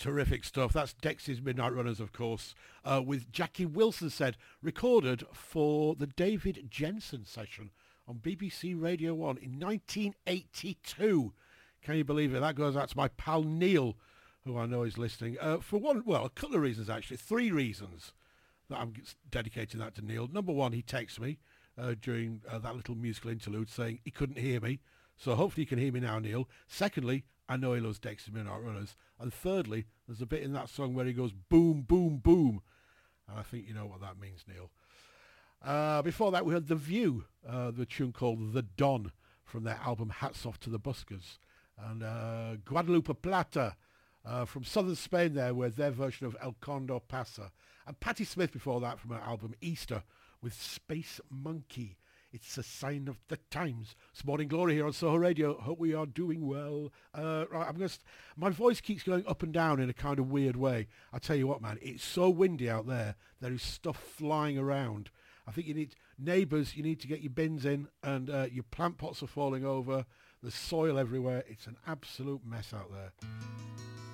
Terrific stuff. That's Dexys Midnight Runners, of course, with Jackie Wilson said, recorded for the David Jensen session on BBC Radio 1 in 1982. Can you believe it? That goes out to my pal Neil, who I know is listening. For a couple of reasons, actually. 3 reasons that I'm dedicating that to Neil. Number one, he texts me during that little musical interlude saying he couldn't hear me. So hopefully you can hear me now, Neil. Secondly, I know he loves Dexys Midnight Runners. And thirdly, there's a bit in that song where he goes boom, boom, boom. And I think you know what that means, Neil. Before that, we heard The View, the tune called The Don from their album Hats Off to the Buskers. And Guadalupe Plata from southern Spain there with their version of El Condor Pasa. And Patti Smith before that from her album Easter with Space Monkey. It's a sign of the times. It's Morning Glory here on Soho Radio. Hope we are doing well. Right, my voice keeps going up and down in a kind of weird way. I tell you what, man, it's so windy out there. There is stuff flying around. I think you need neighbours. You need to get your bins in, and your plant pots are falling over. There's soil everywhere. It's an absolute mess out there.